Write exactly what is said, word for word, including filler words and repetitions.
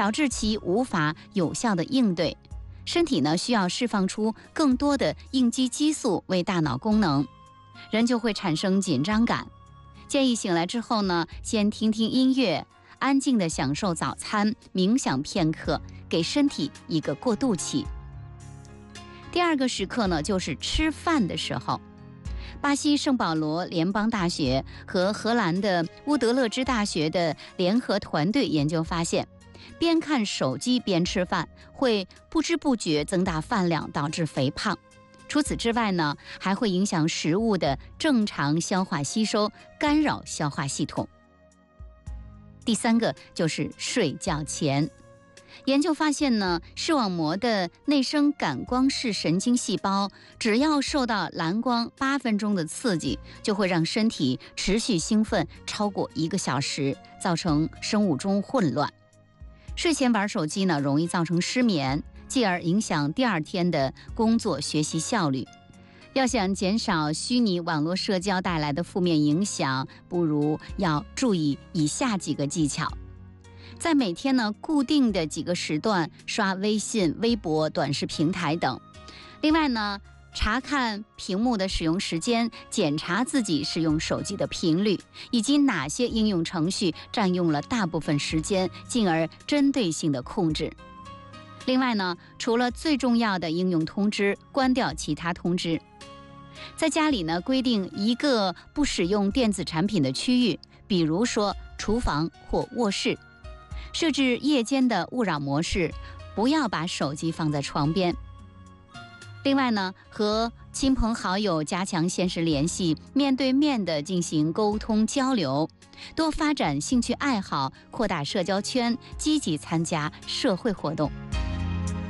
导致其无法有效的应对。身体呢需要释放出更多的应激激素为大脑功能，人就会产生紧张感。建议醒来之后呢，先听听音乐，安静地享受早餐，冥想片刻，给身体一个过渡期。第二个时刻呢，就是吃饭的时候。巴西圣保罗联邦大学和荷兰的乌德勒支大学的联合团队研究发现，边看手机边吃饭会不知不觉增大饭量，导致肥胖。除此之外呢，还会影响食物的正常消化吸收，干扰消化系统。第三个就是睡觉前。研究发现呢，视网膜的内生感光式神经细胞，只要受到蓝光八分钟的刺激，就会让身体持续兴奋超过一个小时，造成生物钟混乱。睡前玩手机呢，容易造成失眠，继而影响第二天的工作学习效率。要想减少虚拟网络社交带来的负面影响，不如要注意以下几个技巧。在每天呢固定的几个时段刷微信、微博、短视平台等。另外呢，查看屏幕的使用时间，检查自己使用手机的频率，以及哪些应用程序占用了大部分时间，进而针对性的控制。另外呢，除了最重要的应用通知，关掉其他通知。在家里呢，规定一个不使用电子产品的区域，比如说厨房或卧室。设置夜间的勿扰模式，不要把手机放在床边。另外呢，和亲朋好友加强现实联系，面对面的进行沟通交流，多发展兴趣爱好，扩大社交圈，积极参加社会活动。